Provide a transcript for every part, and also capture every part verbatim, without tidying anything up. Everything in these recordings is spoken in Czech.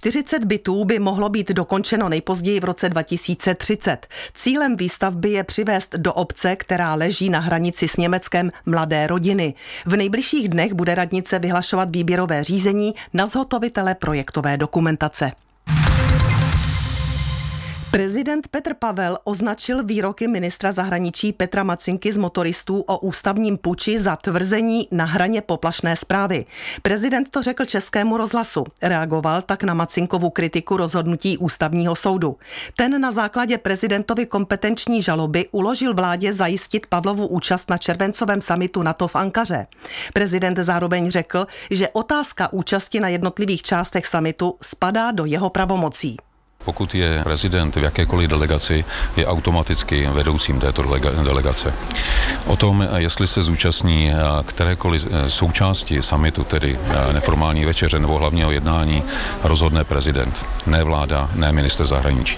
čtyřicet bytů by mohlo být dokončeno nejpozději v roce dva tisíce třicet. Cílem výstavby je přivést do obce, která leží na hranici s Německem, mladé rodiny. V nejbližších dnech bude radnice vyhlašovat výběrové řízení na zhotovitele projektové dokumentace. Prezident Petr Pavel označil výroky ministra zahraničí Petra Macinky z motoristů o ústavním puči za tvrzení na hraně poplašné zprávy. Prezident to řekl Českému rozhlasu. Reagoval tak na Macinkovu kritiku rozhodnutí ústavního soudu. Ten na základě prezidentovy kompetenční žaloby uložil vládě zajistit Pavlovu účast na červencovém summitu NATO v Ankaře. Prezident zároveň řekl, že otázka účasti na jednotlivých částech summitu spadá do jeho pravomocí. Pokud je prezident v jakékoliv delegaci, je automaticky vedoucím této delegace. O tom, jestli se zúčastní kterékoliv součásti summitu, tedy neformální večeře nebo hlavního jednání, rozhodne prezident, ne vláda, ne ministr zahraničí.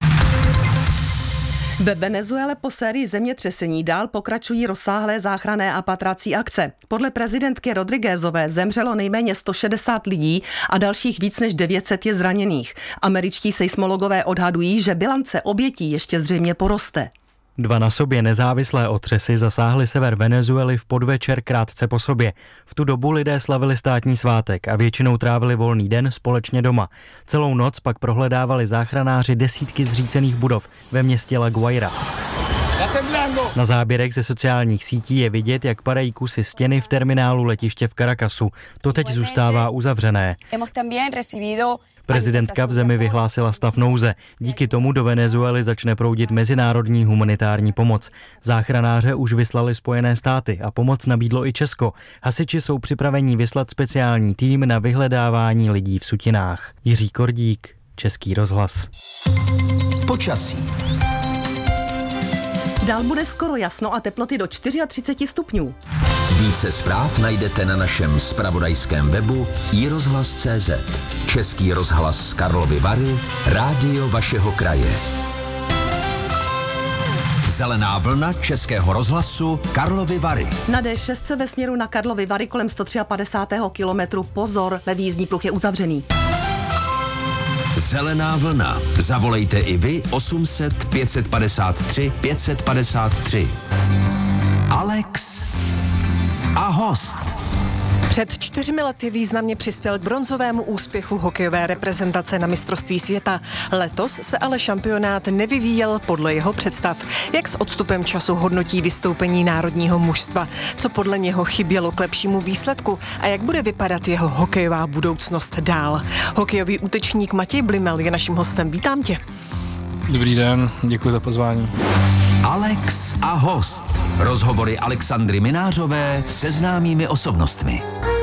Ve Venezuele po sérii zemětřesení dál pokračují rozsáhlé záchranné a patrací akce. Podle prezidentky Rodriguezové zemřelo nejméně sto šedesát lidí a dalších víc než devět set je zraněných. Američtí seismologové odhadují, že bilance obětí ještě zřejmě poroste. Dva na sobě nezávislé otřesy zasáhly sever Venezuely v podvečer krátce po sobě. V tu dobu lidé slavili státní svátek a většinou trávili volný den společně doma. Celou noc pak prohledávali záchranáři desítky zřícených budov ve městě La Guaira. Na záběrech ze sociálních sítí je vidět, jak padají kusy stěny v terminálu letiště v Caracasu. To teď zůstává uzavřené. Prezidentka v zemi vyhlásila stav nouze. Díky tomu do Venezuely začne proudit mezinárodní humanitární pomoc. Záchranáře už vyslali Spojené státy a pomoc nabídlo i Česko. Hasiči jsou připraveni vyslat speciální tým na vyhledávání lidí v sutinách. Jiří Kordík, Český rozhlas. Počasí. Dál bude skoro jasno a teploty do třicet čtyři stupňů. Více zpráv najdete na našem zpravodajském webu i rozhlas tečka cé zet. Český rozhlas z Karlovy Vary, rádio vašeho kraje. Zelená vlna Českého rozhlasu Karlovy Vary. Na dé šest ve směru na Karlovy Vary kolem sto padesát tři kilometrů pozor, levý jízdní pruh je uzavřený. Zelená vlna. Zavolejte i vy osm set pět set padesát tři pět set padesát tři. Alex a host. Před čtyřmi lety významně přispěl k bronzovému úspěchu hokejové reprezentace na mistrovství světa. Letos se ale šampionát nevyvíjel podle jeho představ. Jak s odstupem času hodnotí vystoupení národního mužstva? Co podle něho chybělo k lepšímu výsledku? A jak bude vypadat jeho hokejová budoucnost dál? Hokejový útočník Matěj Blimel je naším hostem. Vítám tě. Dobrý den, děkuji za pozvání. Alex a host. Rozhovory Alexandry Minářové se známými osobnostmi.